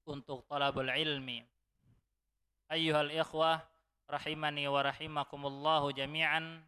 untuk talabul ilmi. Ayyuhal ikhwah rahimani wa rahimakumullahu jami'an.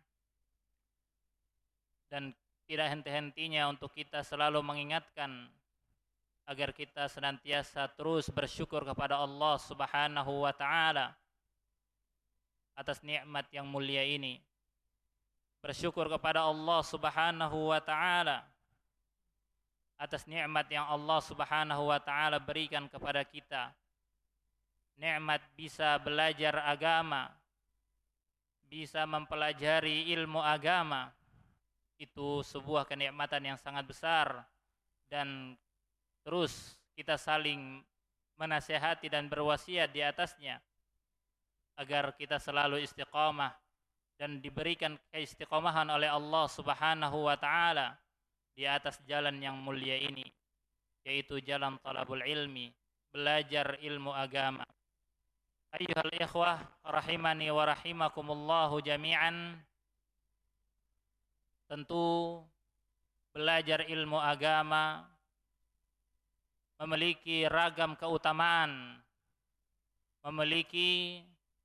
Dan tidak henti-hentinya untuk kita selalu mengingatkan agar kita senantiasa terus bersyukur kepada Allah Subhanahu wa taala atas nikmat yang mulia ini. Bersyukur kepada Allah Subhanahu wa taala atas nikmat yang Allah Subhanahu wa taala berikan kepada kita. Nikmat bisa belajar agama, bisa mempelajari ilmu agama. Itu sebuah kenikmatan yang sangat besar, dan terus kita saling menasihati dan berwasiat di atasnya agar kita selalu istiqamah dan diberikan keistiqamahan oleh Allah Subhanahu wa taala di atas jalan yang mulia ini, yaitu jalan talabul ilmi, belajar ilmu agama. Ayyuhal ikhwah rahimani wa rahimakumullahu jami'an. Tentu belajar ilmu agama memiliki ragam keutamaan, memiliki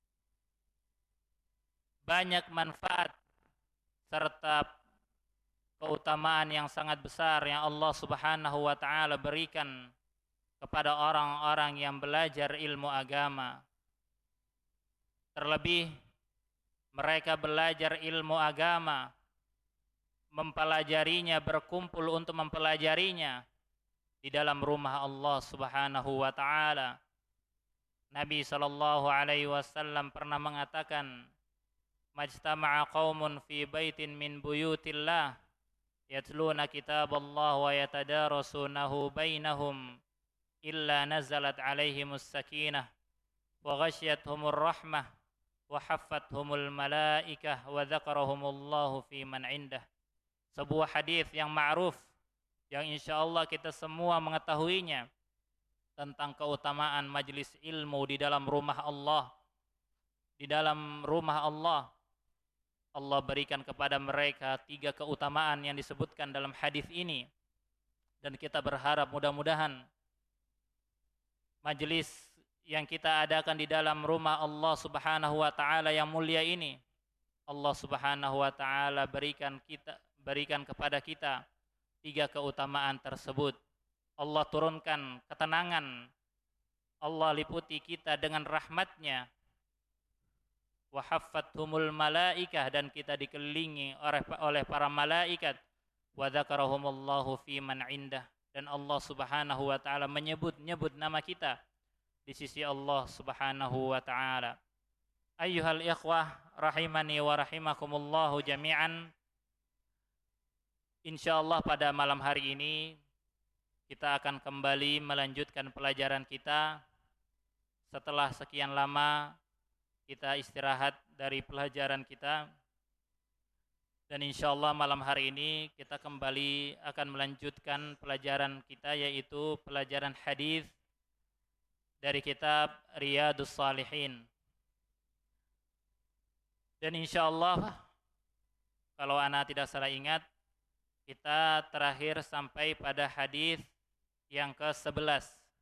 banyak manfaat serta keutamaan yang sangat besar yang Allah Subhanahu wa taala berikan kepada orang-orang yang belajar ilmu agama. Terlebih mereka belajar ilmu agama, mempelajarinya, berkumpul untuk mempelajarinya di dalam rumah Allah Subhanahu wa taala. Nabi sallallahu alaihi wasallam pernah mengatakan, "Majtama'a qaumun fi baitin min buyutillah yatluna kitaballah wa yatadarasunahu bainahum illa nazalat alaihimus sakinah wa ghasyiyatuhumur rahmah wa haffathumul malaikah wa dzakarahumullahu fi man indah." Sebuah hadis yang ma'ruf yang insyaallah kita semua mengetahuinya tentang keutamaan majlis ilmu di dalam rumah Allah. Di dalam rumah Allah, Allah berikan kepada mereka 3 keutamaan yang disebutkan dalam hadis ini, dan kita berharap mudah-mudahan majlis yang kita adakan di dalam rumah Allah Subhanahu wa taala yang mulia ini, Allah Subhanahu wa taala berikan kepada kita 3 keutamaan tersebut. Allah turunkan ketenangan, Allah liputi kita dengan rahmatnya, wa haffathumul malaikah, dan kita dikelilingi oleh para malaikat, wa dzakarahumullahu fi man indah, dan Allah Subhanahu wa taala menyebut nama kita di sisi Allah Subhanahu wa taala. Ayyuhal ikhwah rahimani wa rahimakumullahu jami'an. Insyaallah pada malam hari ini kita akan kembali melanjutkan pelajaran kita setelah sekian lama kita istirahat dari pelajaran kita. Dan insyaallah malam hari ini kita kembali akan melanjutkan pelajaran kita, yaitu pelajaran hadis dari kitab Riyadhus Shalihin. Dan insyaallah kalau ana tidak salah ingat, kita terakhir sampai pada hadis yang ke-11.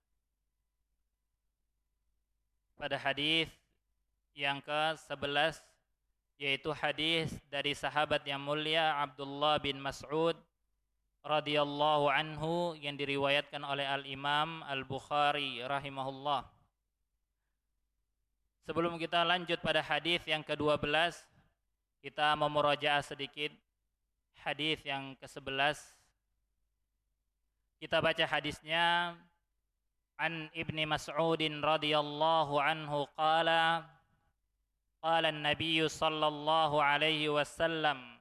Pada hadis yang ke-11, yaitu hadis dari sahabat yang mulia Abdullah bin Mas'ud radhiyallahu anhu yang diriwayatkan oleh Al-Imam Al-Bukhari rahimahullah. Sebelum kita lanjut pada hadis yang ke-12, kita memurajaah sedikit hadis yang ke-11. Kita baca hadisnya. An Ibni Mas'udin radhiyallahu anhu qala an-nabiy sallallahu alaihi wasallam,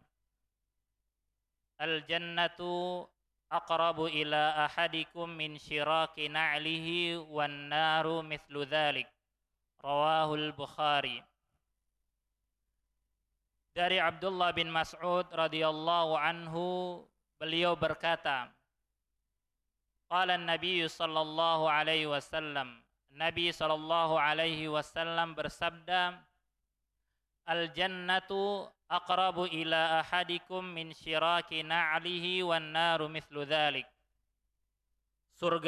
al-jannatu aqrabu ila ahadikum min syiraki na'lihi wan naru mithlu dhalik. Rawahul Bukhari. Dari Abdullah bin Mas'ud radhiyallahu anhu, beliau berkata, qala an-nabiy sallallahu alaihi wasallam, Nabi sallallahu alaihi wasallam bersabda, al-jannatu aqrabu ila ahadikum min syiraki na'lihi wan naru mithlu dhalik. Surga